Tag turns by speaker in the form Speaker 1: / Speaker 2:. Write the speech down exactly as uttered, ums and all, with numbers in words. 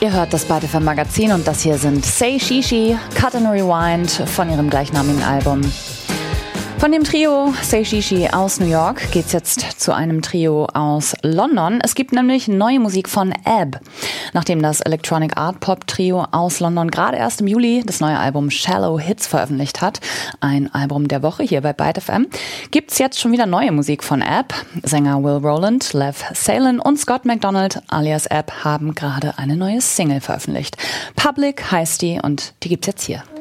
Speaker 1: Ihr hört das Byte F M Magazin und das hier sind Say Shishi, Cut and Rewind von ihrem gleichnamigen Album. Von dem Trio Say Shishi aus New York geht's jetzt zu einem Trio aus London. Es gibt nämlich neue Musik von Ebb. Nachdem das Electronic Art Pop Trio aus London gerade erst im Juli das neue Album Shallow Hits veröffentlicht hat, ein Album der Woche hier bei Byte F M, gibt's jetzt schon wieder neue Musik von Ebb. Sänger Will Rowland, Lev Salen und Scott McDonald alias Ebb haben gerade eine neue Single veröffentlicht. Public heißt die und die gibt's jetzt hier.